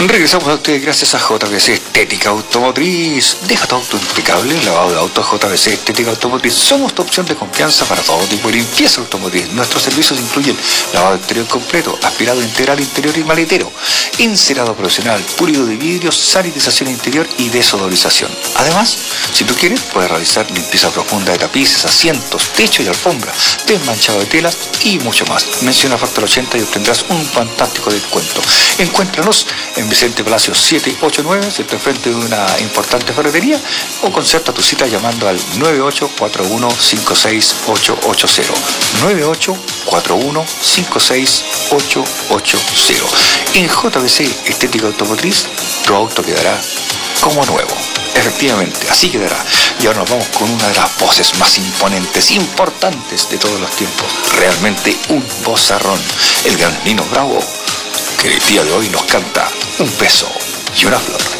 Regresamos a ustedes gracias a JBC Estética Automotriz. Deja tu auto impecable, lavado de auto. JBC Estética Automotriz. Somos tu opción de confianza para todo tipo de limpieza automotriz. Nuestros servicios incluyen lavado interior completo, aspirado integral interior y maletero, encerado profesional, pulido de vidrios, sanitización interior y desodorización. Además, si tú quieres, puedes realizar limpieza profunda de tapices, asientos, techo y alfombra, desmanchado de telas y mucho más. Menciona Factor 80 y obtendrás un fantástico descuento. Encuéntranos en Vicente Palacio 789, si estás frente de una importante ferretería, o concerta tu cita llamando al 9841-56880. 9841-56880. En JBC Estética Automotriz, tu auto quedará como nuevo. Efectivamente, así quedará. Y ahora nos vamos con una de las voces más imponentes, importantes de todos los tiempos. Realmente un vozarrón. El gran Nino Bravo, que el día de hoy nos canta Un beso y una flor.